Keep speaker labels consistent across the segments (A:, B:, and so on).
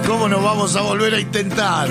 A: ¿Cómo nos vamos a volver a intentar?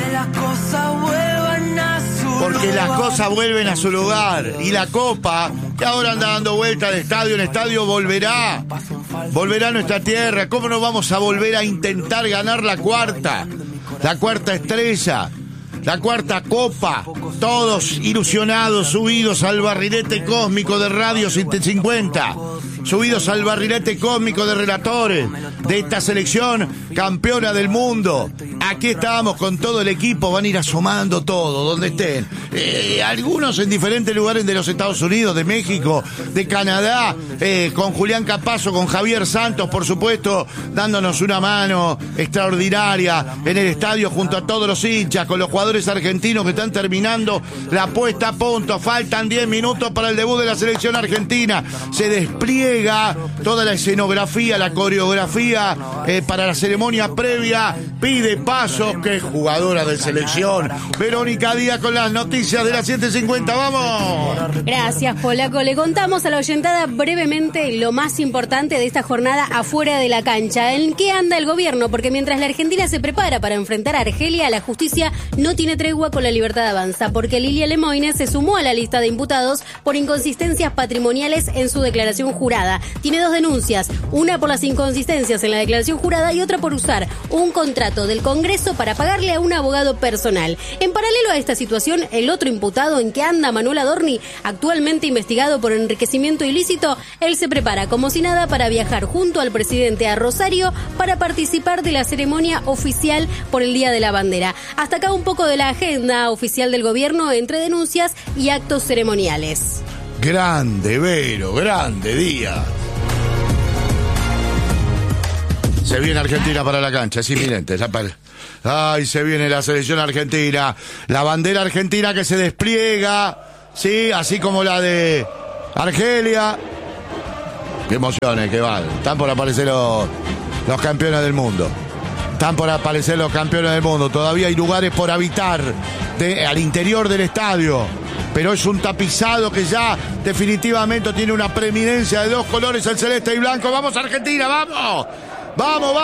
A: Porque las cosas vuelven a su lugar. Y la Copa, que ahora anda dando vuelta de estadio en estadio, volverá. Volverá a nuestra tierra. ¿Cómo nos vamos a volver a intentar ganar la cuarta? La cuarta estrella. La cuarta Copa. Todos ilusionados, subidos al barrilete cósmico de Radio 750. Subidos al barrilete cósmico de relatores de esta selección campeona del mundo. Aquí estamos con todo el equipo, van a ir asomando todo, donde estén. Algunos en diferentes lugares de los Estados Unidos, de México, de Canadá, con Julián Capazo, con Javier Santos, por supuesto, dándonos una mano extraordinaria en el estadio junto a todos los hinchas, con los jugadores argentinos que están terminando la puesta a punto. Faltan 10 minutos para el debut de la selección argentina. Se despliega toda la escenografía, la coreografía para la ceremonia previa. Pide paso, que es jugadora de selección. Verónica Díaz con las noticias de la 750. ¡Vamos!
B: Gracias, Polaco. Le contamos a la oyentada brevemente lo más importante de esta jornada afuera de la cancha. ¿En qué anda el gobierno? Porque mientras la Argentina se prepara para enfrentar a Argelia, la justicia no tiene tregua con la Libertad Avanza, porque Lilia Lemoine se sumó a la lista de imputados por inconsistencias patrimoniales en su declaración jurada. Tiene 2 denuncias, una por las inconsistencias en la declaración jurada y otra por usar un contrato del Congreso para pagarle a un abogado personal. En paralelo a esta situación, el otro imputado en que anda, Manuel Adorni, actualmente investigado por enriquecimiento ilícito, él se prepara como si nada para viajar junto al presidente a Rosario para participar de la ceremonia oficial por el Día de la Bandera. Hasta acá un poco de la agenda oficial del gobierno entre denuncias y actos ceremoniales.
A: Grande, Vero, grande día. Se viene Argentina para la cancha, es inminente. Ay, se viene la selección argentina. La bandera argentina que se despliega, sí, así como la de Argelia. Qué emociones, que van. Están por aparecer los campeones del mundo. Están por aparecer los campeones del mundo. Todavía hay lugares por habitar al interior del estadio. Pero es un tapizado que ya definitivamente tiene una preeminencia de 2 colores, el celeste y blanco. ¡Vamos, Argentina, vamos! ¡Vamos, vamos!